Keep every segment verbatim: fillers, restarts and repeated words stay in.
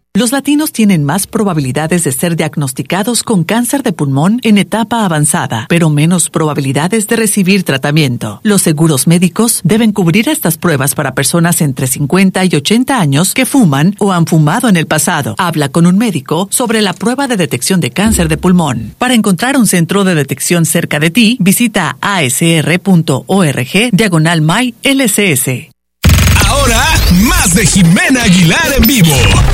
Los latinos tienen más probabilidades de ser diagnosticados con cáncer de pulmón en etapa avanzada, pero menos probabilidades de recibir tratamiento. Los seguros médicos deben cubrir estas pruebas para personas entre cincuenta y ochenta años que fuman o han fumado en el pasado. Habla con un médico sobre la prueba de detección de cáncer de pulmón. Para encontrar un centro de detección cerca de ti, visita asr.org diagonal my lcs. Ahora, más de Jimena Aguilar en vivo.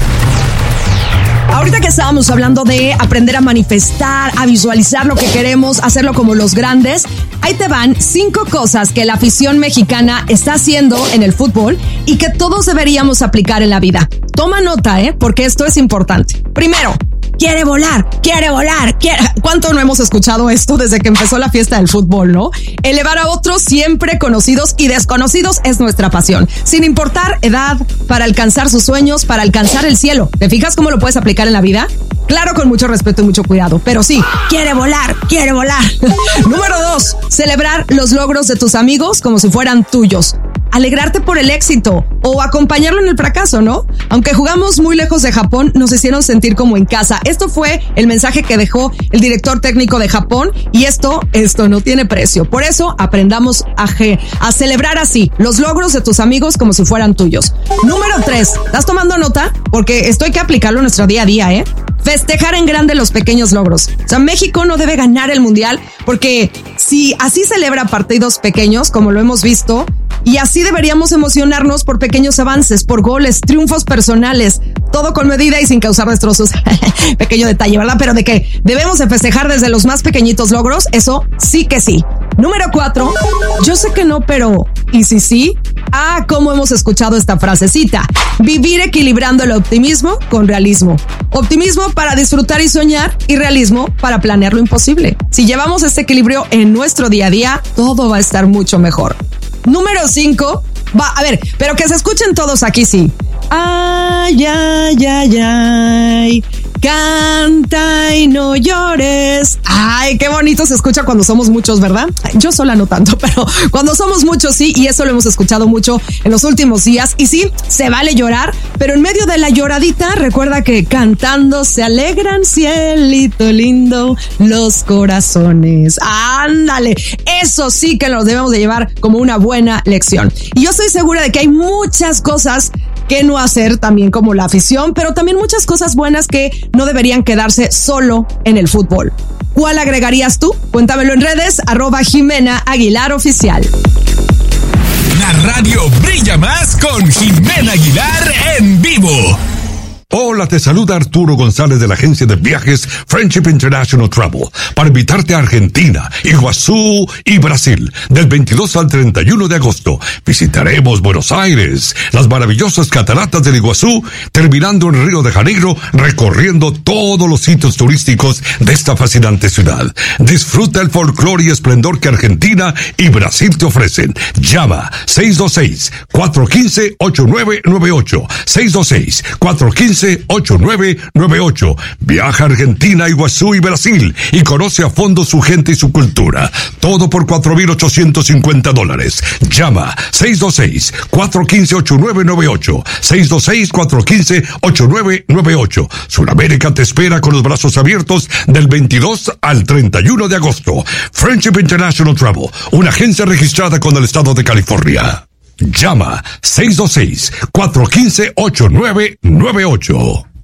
Ahorita que estábamos hablando de aprender a manifestar, a visualizar lo que queremos, hacerlo como los grandes, ahí te van cinco cosas que la afición mexicana está haciendo en el fútbol y que todos deberíamos aplicar en la vida. Toma nota, ¿eh? Porque esto es importante. Primero, quiere volar, quiere volar, quiere... ¿Cuánto no hemos escuchado esto desde que empezó la fiesta del fútbol, no? Elevar a otros, siempre conocidos y desconocidos, es nuestra pasión. Sin importar edad, para alcanzar sus sueños, para alcanzar el cielo. ¿Te fijas cómo lo puedes aplicar en la vida? Claro, con mucho respeto y mucho cuidado, pero sí, quiere volar, quiere volar. Número dos, celebrar los logros de tus amigos como si fueran tuyos. Alegrarte por el éxito o acompañarlo en el fracaso, ¿no? Aunque jugamos muy lejos de Japón, nos hicieron sentir como en casa. Esto fue el mensaje que dejó el director técnico de Japón y esto, esto no tiene precio. Por eso aprendamos a, ge, a celebrar así los logros de tus amigos como si fueran tuyos. Número tres, ¿estás tomando nota? Porque esto hay que aplicarlo en nuestro día a día, ¿eh? Festejar en grande los pequeños logros. O sea, México no debe ganar el mundial porque si así celebra partidos pequeños, como lo hemos visto, y así deberíamos emocionarnos por pequeños avances, por goles, triunfos personales, todo con medida y sin causar destrozos. Pequeño detalle, ¿verdad? Pero de que debemos de festejar desde los más pequeñitos logros, eso sí que sí. Número cuatro, yo sé que no, pero ¿y si sí? Ah, cómo hemos escuchado esta frasecita. Vivir equilibrando el optimismo con realismo. Optimismo para disfrutar y soñar y realismo para planear lo imposible. Si llevamos este equilibrio en nuestro día a día, todo va a estar mucho mejor. Número cinco, va, a ver, pero que se escuchen todos aquí, sí. Ay, ay, ay, ay, canta y no llores. Ay, qué bonito se escucha cuando somos muchos, ¿verdad? Yo sola no tanto, pero cuando somos muchos sí, y eso lo hemos escuchado mucho en los últimos días. Y sí, se vale llorar, pero en medio de la lloradita, recuerda que cantando se alegran, cielito lindo, los corazones. Ándale, eso sí que nos debemos de llevar como una buena lección. Y yo estoy segura de que hay muchas cosas que no hacer también como la afición, pero también muchas cosas buenas que no deberían quedarse solo en el fútbol. ¿Cuál agregarías tú? Cuéntamelo en redes, arroba Jimena Aguilar Oficial. La radio brilla más con Jimena Aguilar en vivo. Hola, te saluda Arturo González de la agencia de viajes Friendship International Travel para invitarte a Argentina, Iguazú y Brasil del veintidós al treinta y uno de agosto. Visitaremos Buenos Aires, las maravillosas cataratas del Iguazú, terminando en Río de Janeiro, recorriendo todos los sitios turísticos de esta fascinante ciudad. Disfruta el folclore y esplendor que Argentina y Brasil te ofrecen. Llama seis dos seis, cuatro uno cinco, ocho nueve nueve ocho, seis dos seis, cuatro uno cinco, ocho nueve nueve ocho. Viaja a Argentina, Iguazú y Brasil y conoce a fondo su gente y su cultura. Todo por cuatro mil ochocientos cincuenta dólares. Llama seis dos seis, cuatro uno cinco, ocho nueve nueve ocho, seis dos seis, cuatro uno cinco, ocho nueve nueve ocho. Sudamérica te espera con los brazos abiertos del veintidós al treinta y uno de agosto. Friendship International Travel, una agencia registrada con el estado de California. Llama seis dos seis, cuatro uno cinco, ocho nueve nueve ocho.